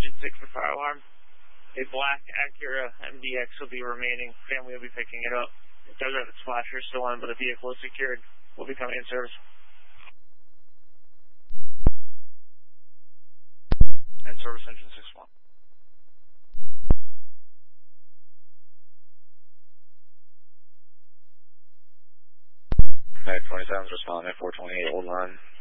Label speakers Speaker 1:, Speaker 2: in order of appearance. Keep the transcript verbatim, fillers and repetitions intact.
Speaker 1: engine six for fire alarm. A black Acura M D X will be remaining. Family will be picking it up. It does have its flasher still on, but the vehicle is secured. Will be coming in service. And service engine six one.
Speaker 2: Med twenty-seven is responding at four twenty-eight Old Line.